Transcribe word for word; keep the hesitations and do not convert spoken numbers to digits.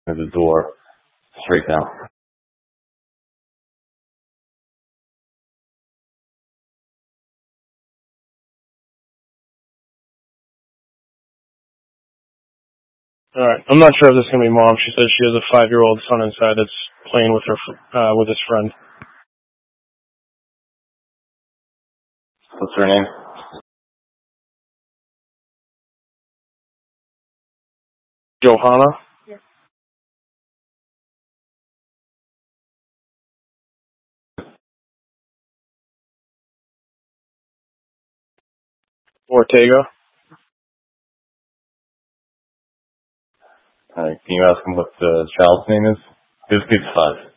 to the door straight down. All right. I'm not sure if this is gonna be mom. She says she has a five-year-old son inside that's playing with her uh, with his friend. What's her name? Johanna. Ortega. All right. Can you ask him what the child's name is? His kid's five.